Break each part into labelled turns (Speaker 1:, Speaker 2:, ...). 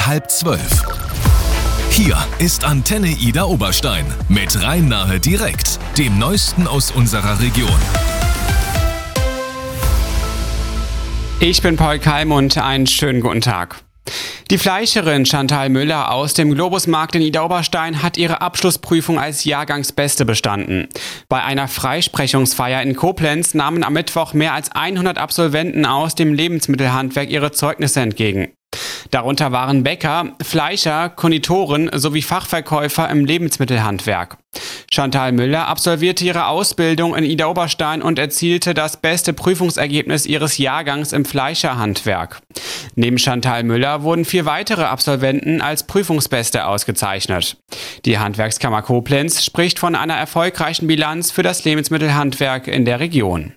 Speaker 1: 11:30. Hier ist Antenne Ida Oberstein mit Rhein-Nahe direkt, dem Neuesten aus unserer Region.
Speaker 2: Ich bin Paul Keim und einen schönen guten Tag. Die Fleischerin Chantal Müller aus dem Globusmarkt in Ida Oberstein hat ihre Abschlussprüfung als Jahrgangsbeste bestanden. Bei einer Freisprechungsfeier in Koblenz nahmen am Mittwoch mehr als 100 Absolventen aus dem Lebensmittelhandwerk ihre Zeugnisse entgegen. Darunter waren Bäcker, Fleischer, Konditoren sowie Fachverkäufer im Lebensmittelhandwerk. Chantal Müller absolvierte ihre Ausbildung in Ida Oberstein und erzielte das beste Prüfungsergebnis ihres Jahrgangs im Fleischerhandwerk. Neben Chantal Müller wurden 4 weitere Absolventen als Prüfungsbeste ausgezeichnet. Die Handwerkskammer Koblenz spricht von einer erfolgreichen Bilanz für das Lebensmittelhandwerk in der Region.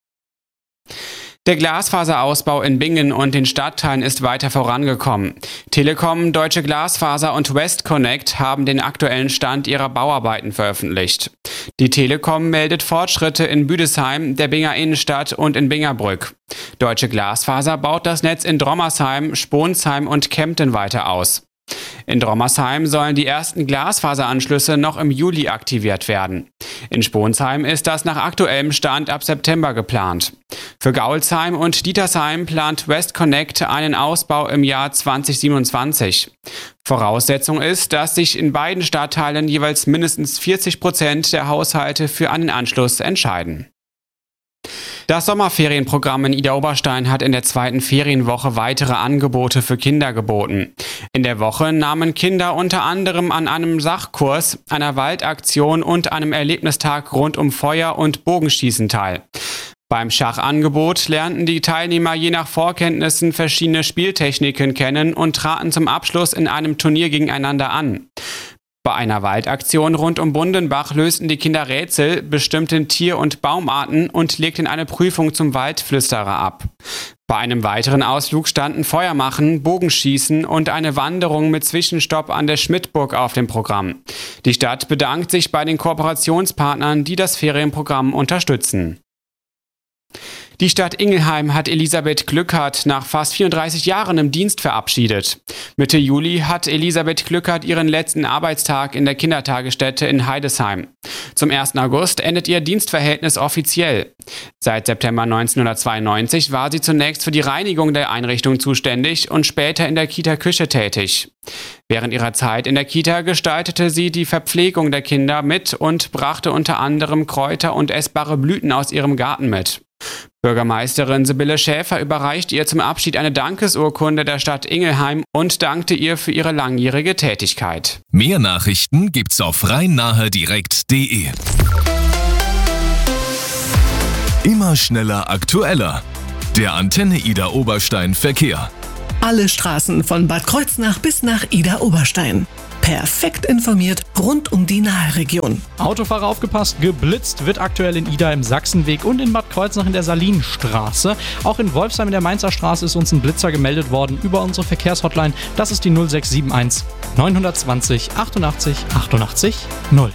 Speaker 2: Der Glasfaserausbau in Bingen und den Stadtteilen ist weiter vorangekommen. Telekom, Deutsche Glasfaser und Westconnect haben den aktuellen Stand ihrer Bauarbeiten veröffentlicht. Die Telekom meldet Fortschritte in Büdesheim, der Binger Innenstadt und in Bingerbrück. Deutsche Glasfaser baut das Netz in Drommersheim, Sponsheim und Kempten weiter aus. In Drommersheim sollen die ersten Glasfaseranschlüsse noch im Juli aktiviert werden. In Sponsheim ist das nach aktuellem Stand ab September geplant. Für Gaulsheim und Dietersheim plant Westconnect einen Ausbau im Jahr 2027. Voraussetzung ist, dass sich in beiden Stadtteilen jeweils mindestens 40% der Haushalte für einen Anschluss entscheiden. Das Sommerferienprogramm in Ida Oberstein hat in der 2. Ferienwoche weitere Angebote für Kinder geboten. In der Woche nahmen Kinder unter anderem an einem Sachkurs, einer Waldaktion und einem Erlebnistag rund um Feuer- und Bogenschießen teil. Beim Schachangebot lernten die Teilnehmer je nach Vorkenntnissen verschiedene Spieltechniken kennen und traten zum Abschluss in einem Turnier gegeneinander an. Bei einer Waldaktion rund um Bundenbach lösten die Kinder Rätsel, bestimmten Tier- und Baumarten und legten eine Prüfung zum Waldflüsterer ab. Bei einem weiteren Ausflug standen Feuermachen, Bogenschießen und eine Wanderung mit Zwischenstopp an der Schmidtburg auf dem Programm. Die Stadt bedankt sich bei den Kooperationspartnern, die das Ferienprogramm unterstützen. Die Stadt Ingelheim hat Elisabeth Glückert nach fast 34 Jahren im Dienst verabschiedet. Mitte Juli hat Elisabeth Glückert ihren letzten Arbeitstag in der Kindertagesstätte in Heidesheim. Zum 1. August endet ihr Dienstverhältnis offiziell. Seit September 1992 war sie zunächst für die Reinigung der Einrichtung zuständig und später in der Kita-Küche tätig. Während ihrer Zeit in der Kita gestaltete sie die Verpflegung der Kinder mit und brachte unter anderem Kräuter und essbare Blüten aus ihrem Garten mit. Bürgermeisterin Sibylle Schäfer überreichte ihr zum Abschied eine Dankesurkunde der Stadt Ingelheim und dankte ihr für ihre langjährige Tätigkeit.
Speaker 1: Mehr Nachrichten gibt's auf rhein-nahe-direkt.de. Immer schneller, aktueller. Der Antenne Ida Oberstein Verkehr.
Speaker 3: Alle Straßen von Bad Kreuznach bis nach Ida Oberstein. Perfekt informiert rund um die Nahe-Region.
Speaker 4: Autofahrer aufgepasst, geblitzt wird aktuell in Ida im Sachsenweg und in Bad Kreuznach in der Salinstraße. Auch in Wolfsheim in der Mainzer Straße ist uns ein Blitzer gemeldet worden über unsere Verkehrshotline. Das ist die 0671 920 88 88 0.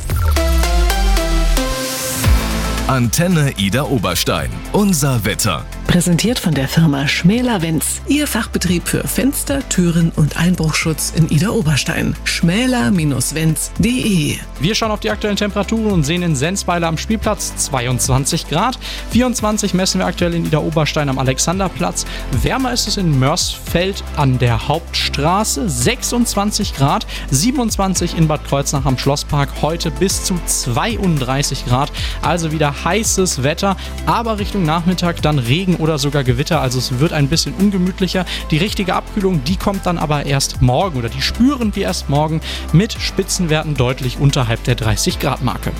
Speaker 1: Antenne Ida Oberstein. Unser Wetter.
Speaker 3: Präsentiert von der Firma Schmäler-Wenz. Ihr Fachbetrieb für Fenster, Türen und Einbruchschutz in Ida Oberstein. schmäler-wenz.de.
Speaker 4: Wir schauen auf die aktuellen Temperaturen und sehen in Sensweiler am Spielplatz 22 Grad. 24 messen wir aktuell in Ida Oberstein am Alexanderplatz. Wärmer ist es in Mörsfeld an der Hauptstraße. 26 Grad. 27 in Bad Kreuznach am Schlosspark. Heute bis zu 32 Grad. Also wieder heißes Wetter, aber Richtung Nachmittag dann Regen oder sogar Gewitter, also es wird ein bisschen ungemütlicher. Die richtige Abkühlung, die kommt dann aber erst morgen oder die spüren wir erst morgen mit Spitzenwerten deutlich unterhalb der 30 Grad Marke.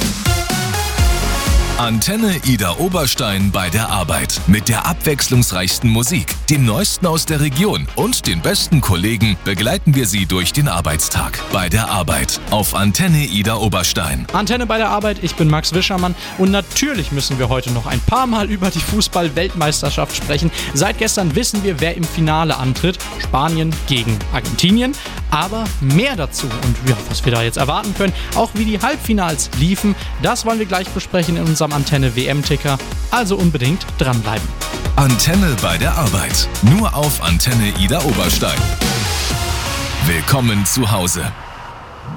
Speaker 1: Antenne Ida Oberstein bei der Arbeit. Mit der abwechslungsreichsten Musik, dem Neuesten aus der Region und den besten Kollegen begleiten wir Sie durch den Arbeitstag. Bei der Arbeit auf Antenne Ida Oberstein.
Speaker 4: Antenne bei der Arbeit, ich bin Max Wischermann und natürlich müssen wir heute noch ein paar Mal über die Fußball-Weltmeisterschaft sprechen. Seit gestern wissen wir, wer im Finale antritt. Spanien gegen Argentinien. Aber mehr dazu und ja, was wir da jetzt erwarten können, auch wie die Halbfinals liefen, das wollen wir gleich besprechen in unserem Antenne WM-Ticker. Also unbedingt dranbleiben.
Speaker 1: Antenne bei der Arbeit. Nur auf Antenne Idar Oberstein. Willkommen zu Hause.